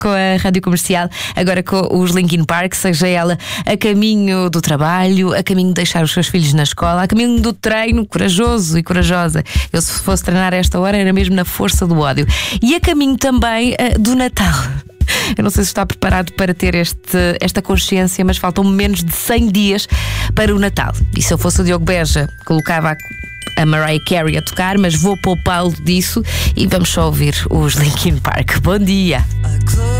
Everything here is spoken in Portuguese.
com a Rádio Comercial, agora com os Linkin Park, seja ela a caminho do trabalho, a caminho de deixar os seus filhos na escola, a caminho do treino, corajoso e corajosa. Eu, se fosse treinar a esta hora, era mesmo na força do ódio. E a caminho também do Natal. Eu não sei se está preparado para ter esta consciência, mas faltam menos de 100 dias para o Natal. E se eu fosse o Diogo Beja, colocava a Mariah Carey a tocar, mas vou poupá-lo disso e vamos só ouvir os Linkin Park. Bom dia!